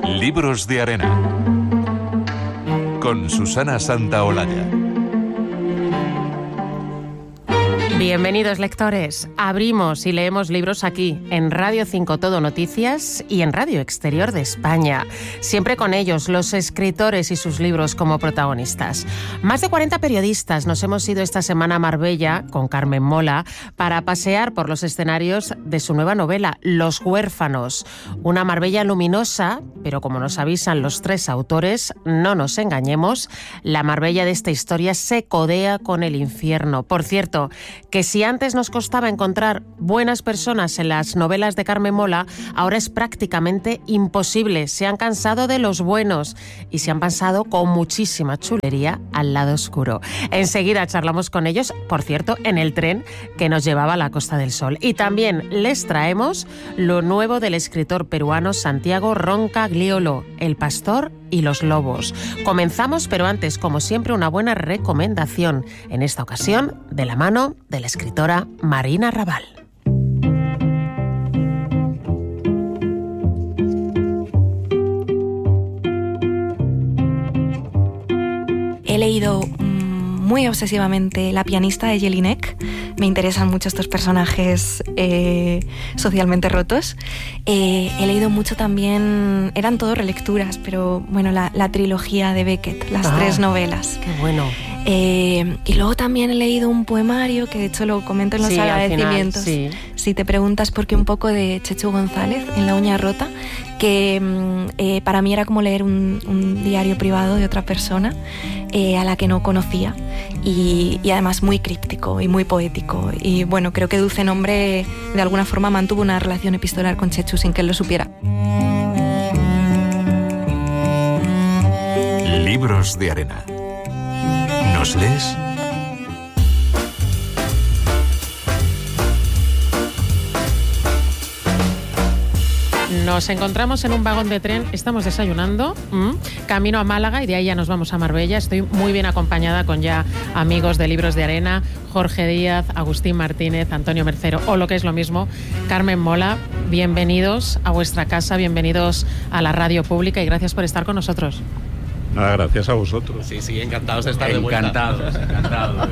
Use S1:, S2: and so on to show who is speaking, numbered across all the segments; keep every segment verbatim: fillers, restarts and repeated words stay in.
S1: Libros de Arena con Susana Santaolalla.
S2: Bienvenidos, lectores. Abrimos y leemos libros aquí, en Radio cinco Todo Noticias y en Radio Exterior de España. Siempre con ellos, los escritores y sus libros como protagonistas. Más de cuarenta periodistas nos hemos ido esta semana a Marbella, con Carmen Mola, para pasear por los escenarios de su nueva novela, Los Huérfanos. Una Marbella luminosa, pero como nos avisan los tres autores, no nos engañemos, la Marbella de esta historia se codea con el infierno. Por cierto, que si antes nos costaba encontrar buenas personas en las novelas de Carmen Mola, ahora es prácticamente imposible. Se han cansado de los buenos y se han pasado con muchísima chulería al lado oscuro. Enseguida charlamos con ellos, por cierto, en el tren que nos llevaba a la Costa del Sol. Y también les traemos lo nuevo del escritor peruano Santiago Roncagliolo, El pastor y los lobos. Comenzamos, pero antes, como siempre, una buena recomendación, en esta ocasión de la mano de la escritora Marina Raval.
S3: He leído muy obsesivamente La pianista de Jelinek. Me interesan mucho estos personajes eh, socialmente rotos. Eh, he leído mucho también, eran todo relecturas, pero bueno, la, la trilogía de Beckett, las ah, tres novelas.
S2: ¡Qué bueno!
S3: Eh, y luego también he leído un poemario, que de hecho lo comento en los sí, agradecimientos. Final, sí. Si te preguntas por qué, un poco de Chechu González, En la uña rota, que eh, para mí era como leer un, un diario privado de otra persona eh, a la que no conocía, y, y además muy críptico y muy poético. Y bueno, creo que Dulce Nombre de alguna forma mantuvo una relación epistolar con Chechu sin que él lo supiera.
S1: Libros de Arena. ¿Nos lees?
S2: Nos encontramos en un vagón de tren, estamos desayunando, mmm, camino a Málaga, y de ahí ya nos vamos a Marbella. Estoy muy bien acompañada con ya amigos de Libros de Arena, Jorge Díaz, Agustín Martínez, Antonio Mercero, o lo que es lo mismo, Carmen Mola. Bienvenidos a vuestra casa, bienvenidos a la radio pública y gracias por estar con nosotros.
S4: Nada, gracias a vosotros.
S5: Sí, sí, encantados de estar de vuelta.
S4: Encantados, encantados.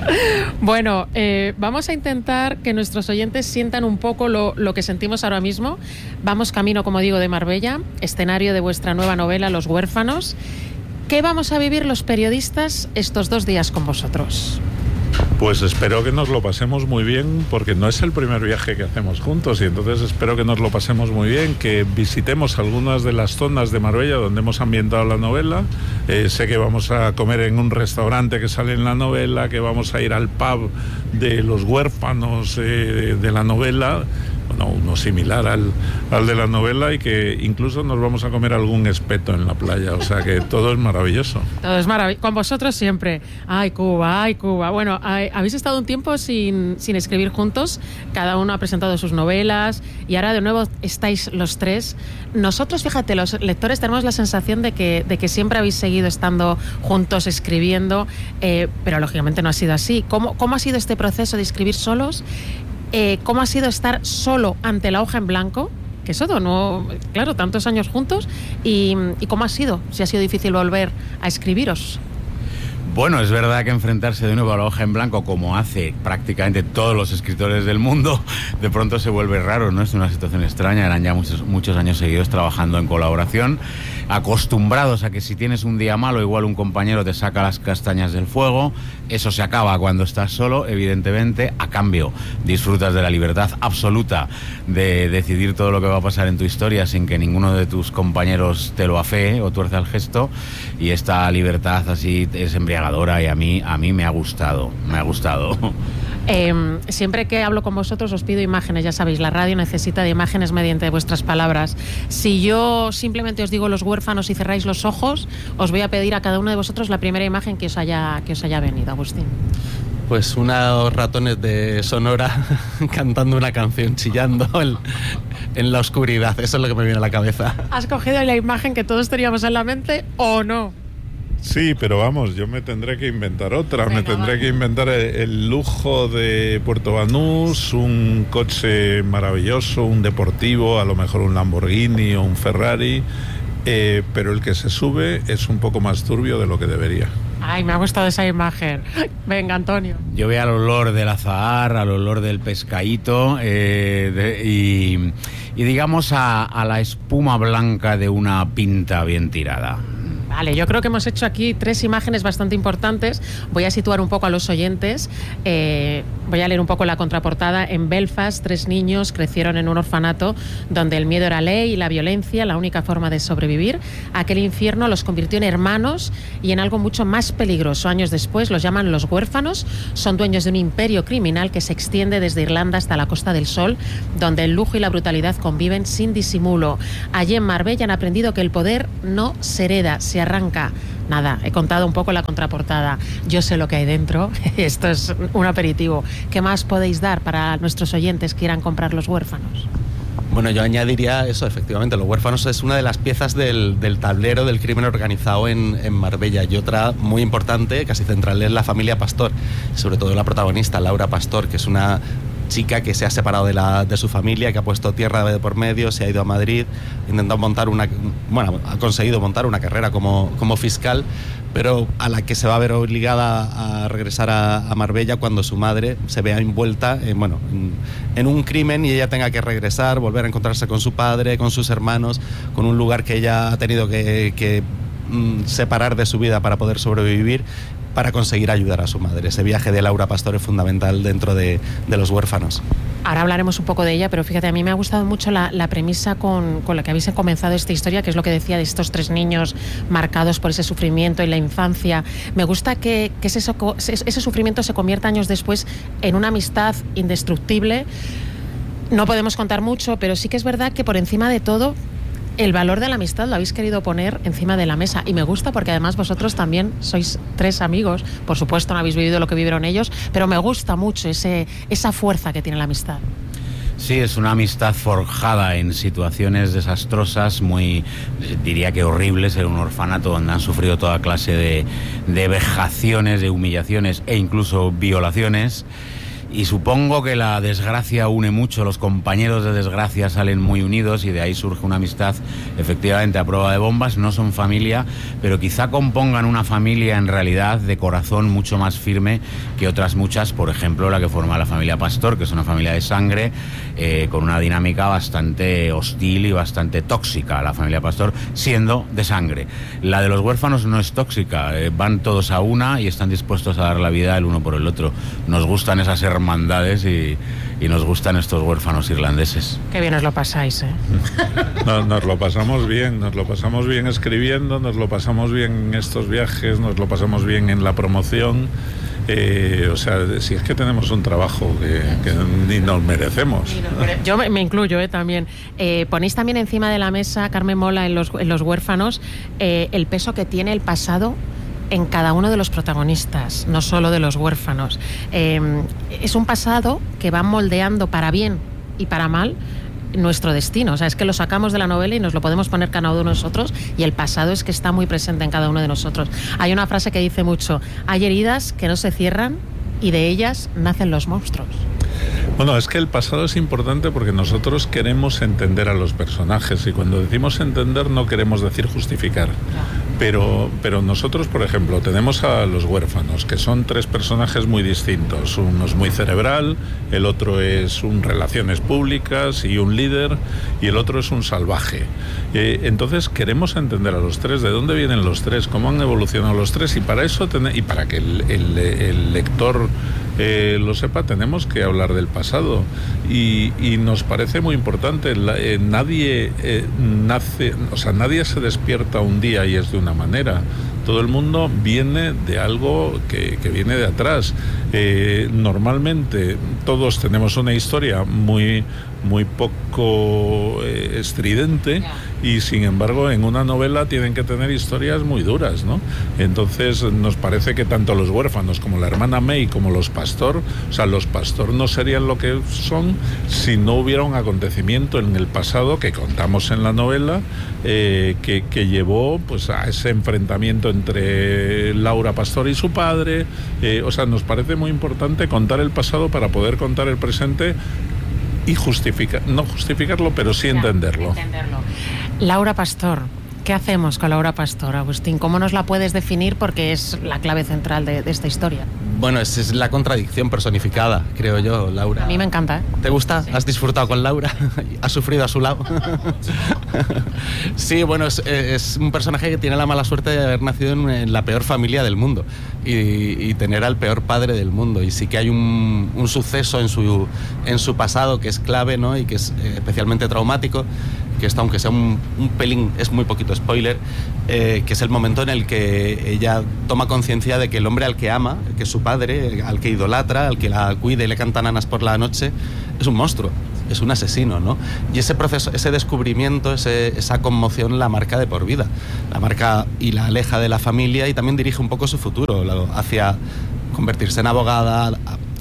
S2: Bueno, eh, vamos a intentar que nuestros oyentes sientan un poco lo, lo que sentimos ahora mismo. Vamos camino, como digo, de Marbella, escenario de vuestra nueva novela, Los Huérfanos. ¿Qué vamos a vivir los periodistas estos dos días con vosotros?
S4: Pues espero que nos lo pasemos muy bien, porque no es el primer viaje que hacemos juntos, y entonces espero que nos lo pasemos muy bien, que visitemos algunas de las zonas de Marbella donde hemos ambientado la novela. Eh, sé que vamos a comer en un restaurante que sale en la novela, que vamos a ir al pub de Los Huérfanos eh, de la novela, bueno, uno similar al, al de la novela, y que incluso nos vamos a comer algún espeto en la playa, o sea que todo es maravilloso.
S2: Todo es maravilloso, con vosotros siempre. Ay, Cuba, ay, Cuba. Bueno, ay, habéis estado un tiempo sin, sin escribir juntos, cada uno ha presentado sus novelas y ahora de nuevo estáis los tres. Nosotros, fíjate, los lectores tenemos la sensación de que, de que siempre habéis seguido estando juntos escribiendo, eh, pero lógicamente no ha sido así. ¿Cómo, cómo ha sido este proceso de escribir solos? Eh, ¿Cómo ha sido estar solo ante la hoja en blanco? Que eso no, claro, tantos años juntos. Y, ¿Y cómo ha sido? Si ha sido difícil volver a escribiros.
S5: Bueno, es verdad que enfrentarse de nuevo a la hoja en blanco, como hace prácticamente todos los escritores del mundo, de pronto se vuelve raro, ¿no? Es una situación extraña. Eran ya muchos, muchos años seguidos trabajando en colaboración, acostumbrados a que si tienes un día malo, igual un compañero te saca las castañas del fuego. Eso se acaba cuando estás solo, evidentemente. A cambio, disfrutas de la libertad absoluta de decidir todo lo que va a pasar en tu historia sin que ninguno de tus compañeros te lo afee o tuerza el gesto. Y esta libertad así es embriagadora, y a mí, a mí me ha gustado, me ha gustado.
S2: Eh, siempre que hablo con vosotros os pido imágenes, ya sabéis, la radio necesita de imágenes mediante vuestras palabras. Si yo simplemente os digo Los Huérfanos y cerráis los ojos, os voy a pedir a cada uno de vosotros la primera imagen que os haya, que os haya venido. Agustín.
S6: Pues unos ratones de Sonora cantando una canción, chillando en, en la oscuridad. Eso es lo que me viene a la cabeza.
S2: ¿Has cogido la imagen que todos teníamos en la mente o no?
S4: Sí, pero vamos, yo me tendré que inventar otra. Venga, me tendré vale. que inventar el, el lujo de Puerto Banús, un coche maravilloso, un deportivo, a lo mejor un Lamborghini o un Ferrari, eh, pero el que se sube es un poco más turbio de lo que debería.
S2: Ay, me ha gustado esa imagen. Venga, Antonio.
S5: Yo voy al olor del azahar, al olor del pescadito eh, de, y, y digamos a, a la espuma blanca de una pinta bien tirada.
S2: Vale, yo creo que hemos hecho aquí tres imágenes bastante importantes. Voy a situar un poco a los oyentes. Eh, voy a leer un poco la contraportada. En Belfast, tres niños crecieron en un orfanato donde el miedo era ley y la violencia la única forma de sobrevivir. Aquel infierno los convirtió en hermanos y en algo mucho más peligroso. Años después los llaman los huérfanos. Son dueños de un imperio criminal que se extiende desde Irlanda hasta la Costa del Sol, donde el lujo y la brutalidad conviven sin disimulo. Allí en Marbella han aprendido que el poder no se hereda, se arranca. Nada, he contado un poco la contraportada. Yo sé lo que hay dentro. Esto es un aperitivo. ¿Qué más podéis dar para nuestros oyentes que quieran comprar Los Huérfanos?
S6: Bueno, yo añadiría eso, efectivamente, Los Huérfanos es una de las piezas del, del tablero del crimen organizado en, en Marbella, y otra muy importante, casi central, es la familia Pastor, sobre todo la protagonista, Laura Pastor, que es una chica que se ha separado de, la, de su familia, que ha puesto tierra de por medio, se ha ido a Madrid, ha intentado montar una, bueno, ha conseguido montar una carrera como, como fiscal, pero a la que se va a ver obligada a regresar a, a Marbella cuando su madre se vea envuelta en, bueno, en, en un crimen y ella tenga que regresar, volver a encontrarse con su padre, con sus hermanos, con un lugar que ella ha tenido que, que mm, separar de su vida para poder sobrevivir, para conseguir ayudar a su madre. Ese viaje de Laura Pastor es fundamental dentro de, de Los Huérfanos.
S2: Ahora hablaremos un poco de ella, pero fíjate, a mí me ha gustado mucho la, la premisa con, con la que habéis comenzado esta historia, que es lo que decía de estos tres niños marcados por ese sufrimiento en la infancia. Me gusta que, que ese, ese sufrimiento se convierta años después en una amistad indestructible. No podemos contar mucho, pero sí que es verdad que por encima de todo el valor de la amistad lo habéis querido poner encima de la mesa, y me gusta porque además vosotros también sois tres amigos. Por supuesto no habéis vivido lo que vivieron ellos, pero me gusta mucho ese, esa fuerza que tiene la amistad.
S5: Sí, es una amistad forjada en situaciones desastrosas, muy, diría que horribles, en un orfanato donde han sufrido toda clase de, de vejaciones, de humillaciones e incluso violaciones. Y supongo que la desgracia une mucho, los compañeros de desgracia salen muy unidos y de ahí surge una amistad efectivamente a prueba de bombas. No son familia, pero quizá compongan una familia en realidad de corazón mucho más firme que otras muchas, por ejemplo la que forma la familia Pastor, que es una familia de sangre eh, con una dinámica bastante hostil y bastante tóxica, la familia Pastor siendo de sangre. La de Los Huérfanos no es tóxica, eh, van todos a una y están dispuestos a dar la vida el uno por el otro. Nos gustan esas hermandades hermandades y, y nos gustan estos huérfanos irlandeses.
S2: Qué bien os lo pasáis, ¿eh?
S4: Nos, nos lo pasamos bien, nos lo pasamos bien escribiendo, nos lo pasamos bien en estos viajes, nos lo pasamos bien en la promoción. Eh, o sea, si es que tenemos un trabajo que, que ni nos merecemos.
S2: Yo me, me incluyo eh, también. Eh, ponéis también encima de la mesa, Carmen Mola, en Los, en los Huérfanos, eh, el peso que tiene el pasado en cada uno de los protagonistas, no solo de Los Huérfanos. Eh, es un pasado que va moldeando para bien y para mal nuestro destino. O sea, es que lo sacamos de la novela y nos lo podemos poner cada uno de nosotros, y el pasado es que está muy presente en cada uno de nosotros. Hay una frase que dice mucho: hay heridas que no se cierran y de ellas nacen los monstruos.
S4: Bueno, es que el pasado es importante porque nosotros queremos entender a los personajes, y cuando decimos entender no queremos decir justificar. Pero, pero nosotros, por ejemplo, tenemos a Los Huérfanos, que son tres personajes muy distintos. Uno es muy cerebral, el otro es un relaciones públicas y un líder, y el otro es un salvaje. Eh, entonces queremos entender a los tres, de dónde vienen los tres, cómo han evolucionado los tres, y para eso ten- y para que el, el, el lector eh, lo sepa, tenemos que hablar del pasado, y, y nos parece muy importante. La, eh, nadie eh, nace, o sea, nadie se despierta un día y es de una manera. Todo el mundo viene de algo que, que viene de atrás. Eh, normalmente todos tenemos una historia muy, muy poco eh, estridente, y sin embargo en una novela tienen que tener historias muy duras, ¿no? Entonces nos parece que tanto Los Huérfanos como la hermana May como los Pastor, o sea, los Pastor no serían lo que son si no hubiera un acontecimiento en el pasado que contamos en la novela, eh, que, que llevó pues a ese enfrentamiento entre Laura Pastor y su padre. Eh, o sea, nos parece muy importante contar el pasado para poder contar el presente y justificar, no justificarlo, pero sí entenderlo.
S2: entenderlo. Laura Pastor, ¿Qué hacemos con Laura Pastor, Agustín? ¿Cómo nos la puedes definir? Porque es la clave central de, de esta historia.
S6: Bueno, es, es la contradicción personificada, creo yo, Laura.
S2: A mí me encanta, ¿eh?
S6: ¿Te gusta?
S2: Sí.
S6: ¿Has disfrutado con Laura? ¿Has sufrido a su lado? Sí, bueno, es, es un personaje que tiene la mala suerte de haber nacido en, en la peor familia del mundo y, y tener al peor padre del mundo. Y sí que hay un, un suceso en su, en su pasado que es clave, ¿no? Y que es eh, especialmente traumático, que esto, aunque sea un, un pelín, es muy poquito spoiler, eh, que es el momento en el que ella toma conciencia de que el hombre al que ama, que es su padre, al que idolatra, al que la cuida y le canta nanas por la noche, es un monstruo, es un asesino, ¿no? Y ese proceso, ese descubrimiento, ese, esa conmoción la marca de por vida, la marca y la aleja de la familia y también dirige un poco su futuro hacia convertirse en abogada,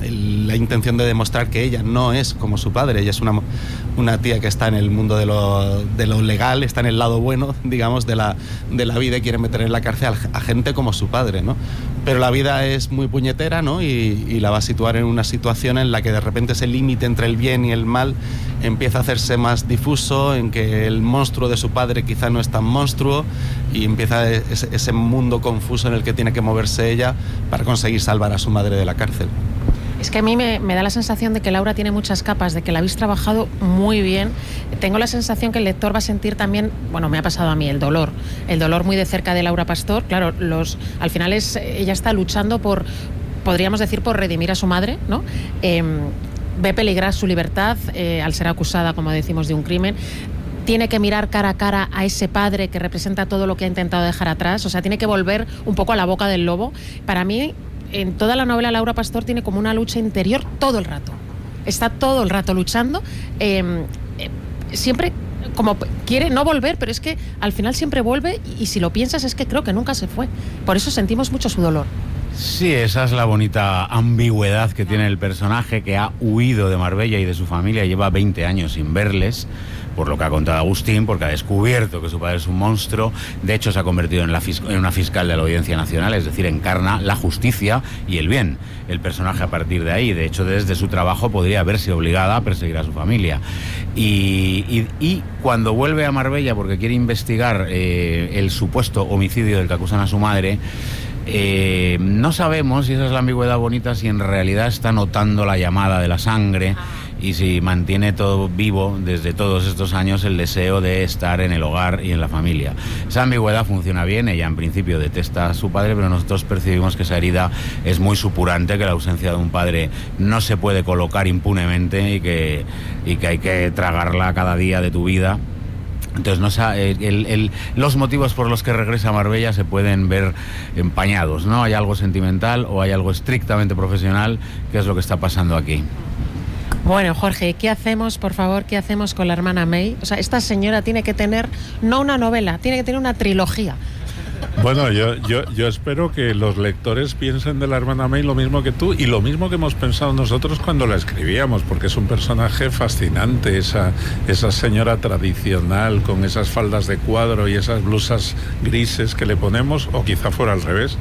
S6: la intención de demostrar que ella no es como su padre, ella es una, una tía que está en el mundo de lo, de lo legal, está en el lado bueno, digamos, de la, de la vida y quiere meter en la cárcel a gente como su padre, ¿no? Pero la vida es muy puñetera, ¿no? Y, y la va a situar en una situación en la que de repente ese límite entre el bien y el mal empieza a hacerse más difuso, en que el monstruo de su padre quizá no es tan monstruo y empieza ese, ese mundo confuso en el que tiene que moverse ella para conseguir salvar a su madre de la cárcel.
S2: Es que a mí me, me da la sensación de que Laura tiene muchas capas, de que la habéis trabajado muy bien. Tengo la sensación que el lector va a sentir también, bueno, me ha pasado a mí, el dolor. El dolor muy de cerca de Laura Pastor. Claro, los, al final es, ella está luchando por, podríamos decir, por redimir a su madre, ¿no? Eh, ve peligrar su libertad eh, al ser acusada, como decimos, de un crimen. Tiene que mirar cara a cara a ese padre que representa todo lo que ha intentado dejar atrás. O sea, tiene que volver un poco a la boca del lobo. Para mí, en toda la novela, Laura Pastor tiene como una lucha interior todo el rato. Está todo el rato luchando. Eh, eh, siempre como quiere no volver, pero es que al final siempre vuelve y, y si lo piensas es que creo que nunca se fue. Por eso sentimos mucho su dolor.
S5: Sí, esa es la bonita ambigüedad que tiene el personaje, que ha huido de Marbella y de su familia, lleva veinte años sin verles, por lo que ha contado Agustín, porque ha descubierto que su padre es un monstruo. De hecho, se ha convertido en, la en una fiscal de la Audiencia Nacional, es decir, encarna la justicia y el bien. El personaje a partir de ahí, de hecho, desde su trabajo podría verse obligada a perseguir a su familia. Y, y, y cuando vuelve a Marbella, porque quiere investigar eh, el supuesto homicidio del que acusan a su madre, Eh, no sabemos, y esa es la ambigüedad bonita, si en realidad está notando la llamada de la sangre y si mantiene todo vivo desde todos estos años el deseo de estar en el hogar y en la familia. Esa ambigüedad funciona bien, ella en principio detesta a su padre, pero nosotros percibimos que esa herida es muy supurante, que la ausencia de un padre no se puede colocar impunemente y que, y que hay que tragarla cada día de tu vida. Entonces, no, el, el, los motivos por los que regresa a Marbella se pueden ver empañados, ¿no? Hay algo sentimental o hay algo estrictamente profesional, que es lo que está pasando aquí.
S2: Bueno, Jorge, ¿qué hacemos, por favor, qué hacemos con la hermana May? O sea, esta señora tiene que tener, no una novela, tiene que tener una trilogía.
S4: Bueno, yo, yo, yo espero que los lectores piensen de la hermana May lo mismo que tú y lo mismo que hemos pensado nosotros cuando la escribíamos, porque es un personaje fascinante, esa, esa señora tradicional con esas faldas de cuadro y esas blusas grises que le ponemos, o quizá fuera al revés.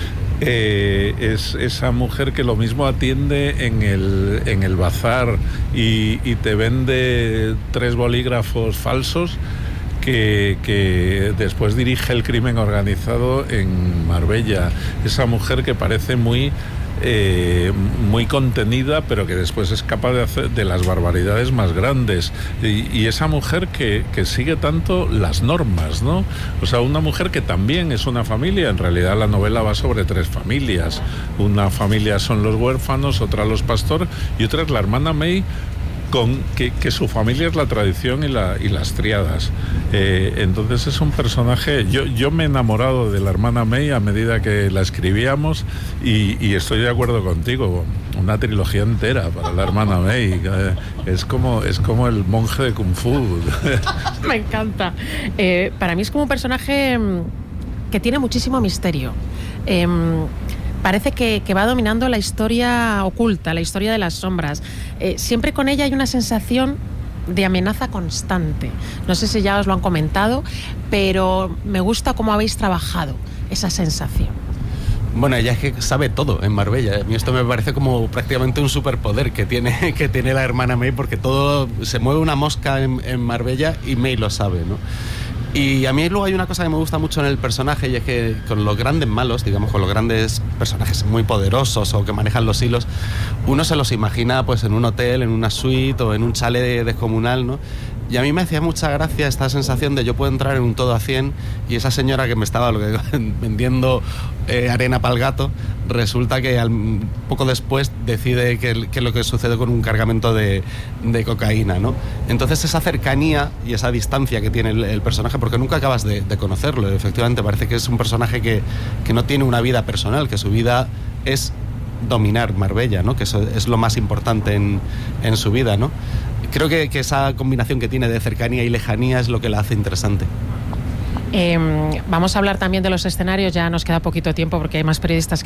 S4: Eh, es esa mujer que lo mismo atiende en el, en el bazar y, y te vende tres bolígrafos falsos, Que, que después dirige el crimen organizado en Marbella. Esa mujer que parece muy, eh, muy contenida, pero que después es capaz de hacer de las barbaridades más grandes. Y, y esa mujer que, que sigue tanto las normas, ¿no? O sea, una mujer que también es una familia. En realidad la novela va sobre tres familias. Una familia son los huérfanos, otra los Pastor y otra es la hermana May, con que, que su familia es la tradición y, la, y las triadas. Eh, entonces es un personaje... Yo, yo me he enamorado de la hermana May a medida que la escribíamos y, y estoy de acuerdo contigo. Una trilogía entera para la hermana May. Eh, es, como, es como el monje de Kung Fu.
S2: Me encanta. Eh, para mí es como un personaje que tiene muchísimo misterio. Eh, Parece que, que va dominando la historia oculta, la historia de las sombras. Eh, siempre con ella hay una sensación de amenaza constante. No sé si ya os lo han comentado, pero me gusta cómo habéis trabajado esa sensación.
S6: Bueno, ella es que sabe todo en Marbella. A mí esto me parece como prácticamente un superpoder que tiene, que tiene la hermana May, porque todo se mueve una mosca en, en Marbella y May lo sabe, ¿no? Y a mí luego hay una cosa que me gusta mucho en el personaje, y es que con los grandes malos, digamos, con los grandes personajes muy poderosos o que manejan los hilos, uno se los imagina pues en un hotel, en una suite o en un chalet descomunal, ¿no? Y a mí me hacía mucha gracia esta sensación de yo puedo entrar en un todo a cien y esa señora que me estaba lo que, vendiendo eh, arena para el gato, resulta que al, poco después decide que, que es lo que sucede con un cargamento de, de cocaína, ¿no? Entonces esa cercanía y esa distancia que tiene el, el personaje, porque nunca acabas de, de conocerlo, efectivamente parece que es un personaje que, que no tiene una vida personal, que su vida es dominar Marbella, ¿no? Que eso es lo más importante en, en su vida, ¿no? Creo que, que esa combinación que tiene de cercanía y lejanía es lo que la hace interesante.
S2: Eh, vamos a hablar también de los escenarios, ya nos queda poquito tiempo porque hay más periodistas que